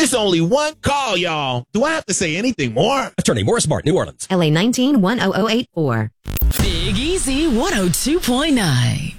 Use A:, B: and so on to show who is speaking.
A: It's only one call, y'all. Do I have to say anything more?
B: Attorney Morris Martin, New Orleans.
C: LA 19-10084.
D: Big Easy 102.9.